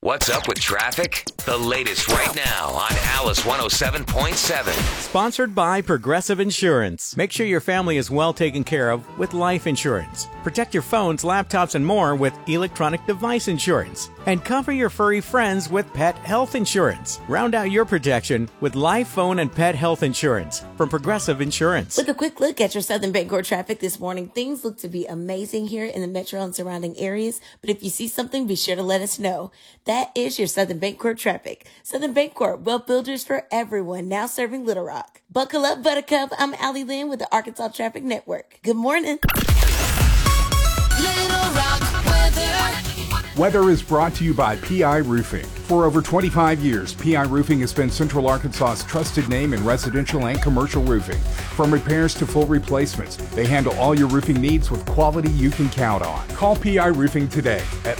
What's up with traffic? The latest right now on Alice 107.7. Sponsored by Progressive Insurance. Make sure your family is well taken care of with life insurance. Protect your phones, laptops, and more with electronic device insurance. And cover your furry friends with pet health insurance. Round out your protection with life, phone, and pet health insurance from Progressive Insurance. With a quick look at your Southern Bancorp traffic this morning, things look to be amazing here in the metro and surrounding areas. But if you see something, be sure to let us know. That is your Southern Bancorp traffic. Southern Bancorp, wealth builders for everyone, now serving Little Rock. Buckle up, Buttercup. I'm Allie Lynn with the Arkansas Traffic Network. Good morning. Little Rock weather. Weather is brought to you by PI Roofing. For over 25 years, PI Roofing has been Central Arkansas's trusted name in residential and commercial roofing. From repairs to full replacements, they handle all your roofing needs with quality you can count on. Call PI Roofing today at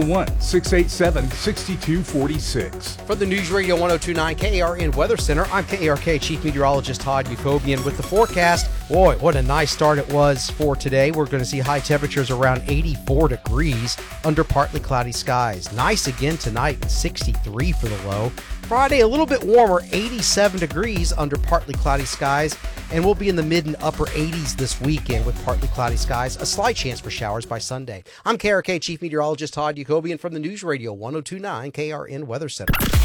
501-687-6246. For the News Radio 102.9 KARN Weather Center, I'm KARK Chief Meteorologist Todd Yacobian with the forecast. Boy, what a nice start it was for today. We're going to see high temperatures around 84 degrees under partly cloudy skies. Nice again tonight, 63 for the low. Friday, a little bit warmer, 87 degrees under partly cloudy skies, and we'll be in the mid and upper 80s this weekend with partly cloudy skies, a slight chance for showers by Sunday. I'm KARK Chief Meteorologist Todd Yacobian from the News Radio 102.9 KRN Weather Center.